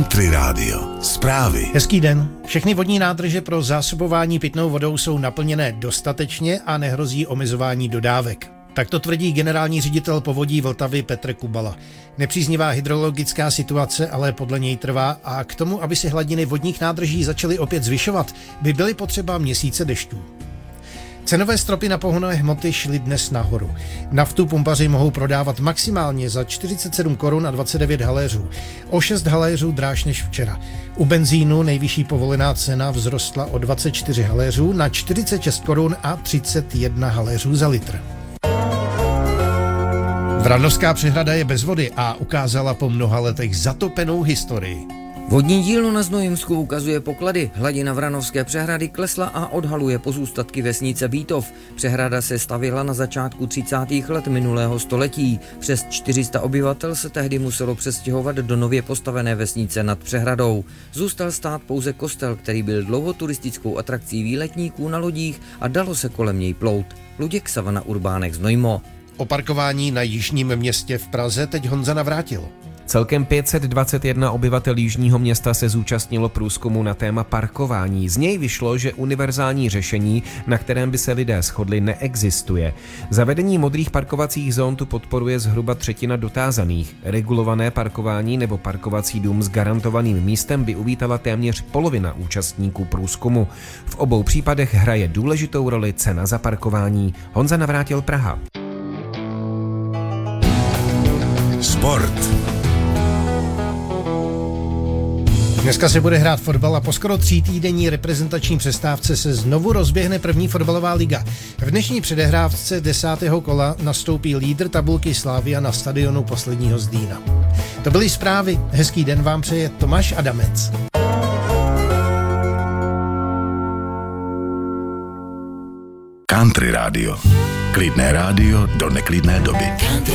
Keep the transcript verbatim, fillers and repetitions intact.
Country Radio. Zprávy. Hezký den. Všechny vodní nádrže pro zásobování pitnou vodou jsou naplněné dostatečně a nehrozí omezování dodávek. Tak to tvrdí generální ředitel Povodí Vltavy Petr Kubala. Nepříznivá hydrologická situace ale podle něj trvá a k tomu, aby se hladiny vodních nádrží začaly opět zvyšovat, by byly potřeba měsíce dešťů. Cenové stropy na pohonné hmoty šly dnes nahoru. Naftu pumpaři mohou prodávat maximálně za čtyřicet sedm korun a dvacet devět haléřů. O šest haléřů dráž než včera. U benzínu nejvyšší povolená cena vzrostla o dvacet čtyři haléřů na čtyřicet šest korun a třicet jedna haléřů za litr. Vranovská přehrada je bez vody a ukázala po mnoha letech zatopenou historii. Vodní dílnu na Znojemsku ukazuje poklady. Hladina Vranovské přehrady klesla a odhaluje pozůstatky vesnice Bítov. Přehrada se stavěla na začátku třicátých let minulého století. Přes čtyři sta obyvatel se tehdy muselo přestěhovat do nově postavené vesnice nad přehradou. Zůstal stát pouze kostel, který byl dlouho turistickou atrakcí výletníků na lodích a dalo se kolem něj plout. Luděk Savana, Urbánek, Znojmo. O parkování na Jižním Městě v Praze teď Honza Navrátil. Celkem pět set dvacet jedna obyvatel Jižního Města se zúčastnilo průzkumu na téma parkování. Z něj vyšlo, že univerzální řešení, na kterém by se lidé shodli, neexistuje. Zavedení modrých parkovacích zón tu podporuje zhruba třetina dotázaných. Regulované parkování nebo parkovací dům s garantovaným místem by uvítala téměř polovina účastníků průzkumu. V obou případech hraje důležitou roli cena za parkování. Honza Navrátil, Praha. Sport. Dneska se bude hrát fotbal a po skoro třítýdenní reprezentační přestávce se znovu rozběhne první fotbalová liga. V dnešní předehrávce desátého kola nastoupí lídr tabulky Slavia na stadionu posledního Zdína. To byly zprávy. Hezký den vám přeje Tomáš Adamec. Country Radio. Klidné rádio do neklidné doby.